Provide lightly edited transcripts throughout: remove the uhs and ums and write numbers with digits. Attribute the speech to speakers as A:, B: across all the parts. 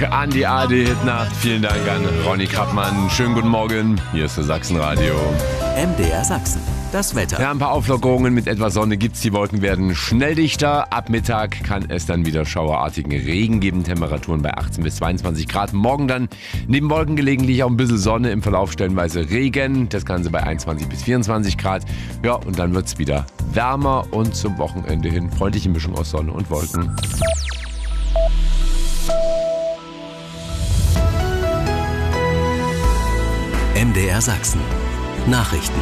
A: an die ARD-Hitnacht. Vielen Dank an Ronny Kappmann. Schönen guten Morgen. Hier ist das Sachsenradio.
B: MDR Sachsen. Das Wetter.
A: Ja, ein paar Auflockerungen mit etwas Sonne gibt's. Die Wolken werden schnell dichter. Ab Mittag kann es dann wieder schauerartigen Regen geben. Temperaturen bei 18 bis 22 Grad. Morgen dann neben Wolken gelegentlich auch ein bisschen Sonne. Im Verlauf stellenweise Regen. Das Ganze bei 21 bis 24 Grad. Ja, und dann wird's wieder wärmer und zum Wochenende hin freundliche Mischung aus Sonne und Wolken.
B: MDR Sachsen. Nachrichten.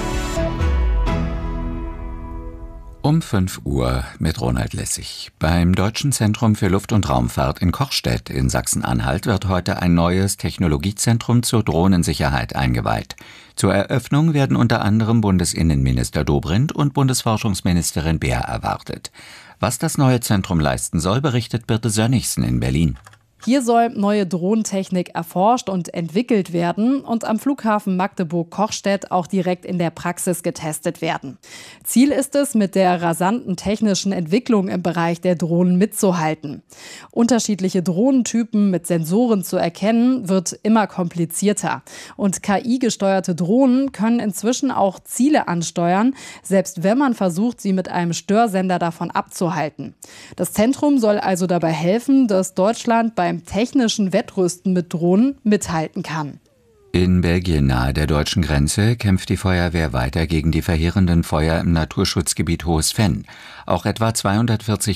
C: Um 5 Uhr mit Ronald Lessig. Beim Deutschen Zentrum für Luft- und Raumfahrt in Kochstedt in Sachsen-Anhalt wird heute ein neues Technologiezentrum zur Drohnensicherheit eingeweiht. Zur Eröffnung werden unter anderem Bundesinnenminister Dobrindt und Bundesforschungsministerin Beer erwartet. Was das neue Zentrum leisten soll, berichtet Birte Sönnigsen in Berlin.
D: Hier soll neue Drohnentechnik erforscht und entwickelt werden und am Flughafen Magdeburg-Kochstedt auch direkt in der Praxis getestet werden. Ziel ist es, mit der rasanten technischen Entwicklung im Bereich der Drohnen mitzuhalten. Unterschiedliche Drohnentypen mit Sensoren zu erkennen, wird immer komplizierter. Und KI-gesteuerte Drohnen können inzwischen auch Ziele ansteuern, selbst wenn man versucht, sie mit einem Störsender davon abzuhalten. Das Zentrum soll also dabei helfen, dass Deutschland beim technischen Wettrüsten mit Drohnen mithalten kann.
C: In Belgien nahe der deutschen Grenze kämpft die Feuerwehr weiter gegen die verheerenden Feuer im Naturschutzgebiet Hohes Venn. Auch etwa 240